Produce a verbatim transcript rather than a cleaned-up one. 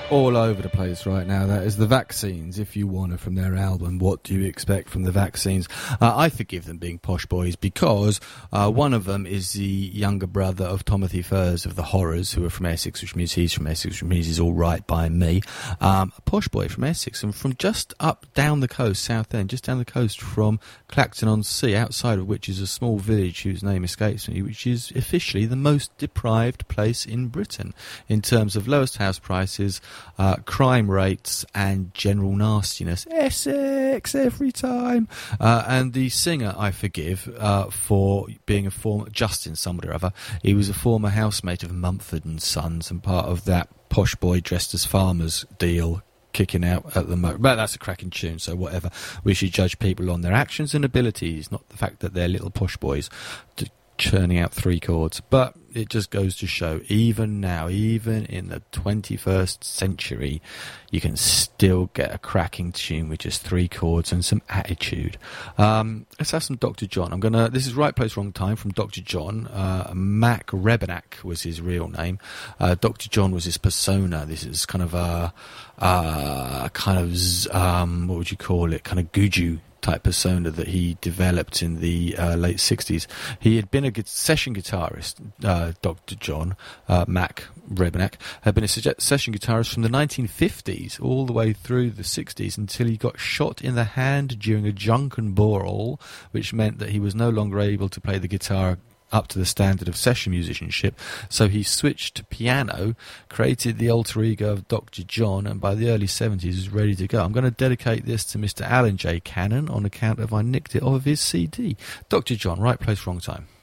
all over the place right now. That is the Vaccines, If You Wanna, from their album What Do You Expect from the Vaccines. Uh, I forgive them being posh boys because uh, one of them is the younger brother of Timothy Furs of the Horrors, who are from Essex, which means he's from Essex, which means he's all right by me. Um, a posh boy from Essex, and from just up down the coast, South End, just down the coast from Clacton-on-Sea, outside of which is a small village whose name escapes me, which is officially the most deprived place in Britain in terms of lowest house prices, Uh, crime rates and general nastiness. Essex every time. Uh, and the singer I forgive uh, for being a former, Justin somebody or other, he was a former housemate of Mumford and Sons and part of that posh boy dressed as farmers deal kicking out at the moment. But that's a cracking tune, so whatever. We should judge people on their actions and abilities, not the fact that they're little posh boys to churning out three chords. But it just goes to show, even now, even in the twenty-first century, you can still get a cracking tune with just three chords and some attitude. Um, let's have some Doctor John. I'm gonna. This is Right Place, Wrong Time from Doctor John. Uh, Mac Rebennack was his real name. Uh, Doctor John was his persona. This is kind of a, uh, kind of um, what would you call it? Kind of Guju type persona that he developed in the uh, late sixties. He had been a gu- session guitarist, uh, Doctor John, uh, Mac Rebennack, had been a se- session guitarist from the nineteen fifties all the way through the sixties until he got shot in the hand during a drunken brawl, which meant that he was no longer able to play the guitar up to the standard of session musicianship, so he switched to piano, created the alter ego of Doctor John, and by the early seventies was ready to go. I'm going to dedicate this to Mister Alan J. Cannon on account of I nicked it off of his C D. Doctor John, Right Place, Wrong Time.